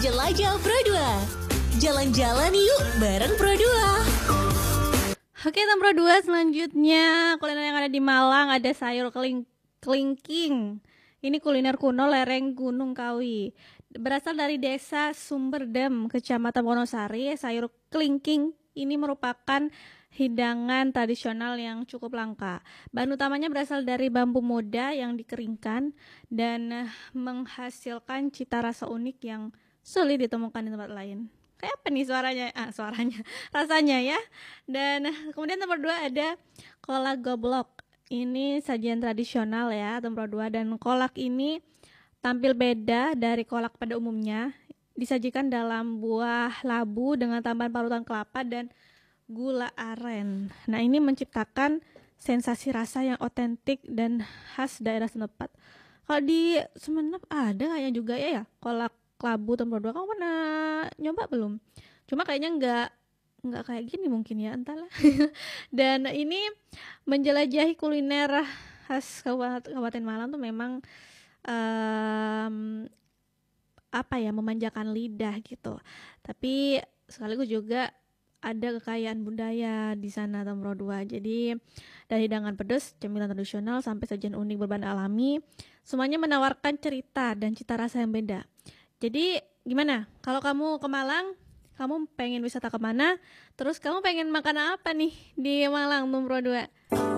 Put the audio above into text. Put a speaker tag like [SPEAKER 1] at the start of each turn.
[SPEAKER 1] Jelajah Pro 2. Jalan-jalan yuk bareng Pro 2.
[SPEAKER 2] Oke, Pro 2 selanjutnya kuliner yang ada di Malang ada sayur kelingking. Ini kuliner kuno lereng Gunung Kawi. Berasal dari desa Sumberdem, Kecamatan Wonosari. Sayur kelingking ini merupakan hidangan tradisional yang cukup langka. Bahan utamanya berasal dari bambu muda yang dikeringkan dan menghasilkan cita rasa unik yang sulit ditemukan di tempat lain. Kayak apa nih suaranya? Rasanya ya. Dan kemudian nomor 2 ada kolak goblok. Ini sajian tradisional ya, nomor 2, dan kolak ini tampil beda dari kolak pada umumnya. Disajikan dalam buah labu dengan tambahan parutan kelapa dan gula aren. Nah, ini menciptakan sensasi rasa yang otentik dan khas daerah setempat. Kalau di Sumeneb ada kayaknya juga ya kolak labu nomor 2. Kamu pernah nyoba belum? Cuma kayaknya nggak kayak gini mungkin ya, entahlah. Dan ini menjelajahi kuliner khas Kabupaten Malang tuh memang memanjakan lidah gitu. Tapi sekaligus juga ada kekayaan budaya di sana nomor 2. Jadi dari hidangan pedas, cemilan tradisional sampai sajian unik berbahan alami, semuanya menawarkan cerita dan cita rasa yang beda. Jadi gimana? Kalau kamu ke Malang, kamu pengen wisata kemana? Terus kamu pengen makan apa nih di Malang nomor 2?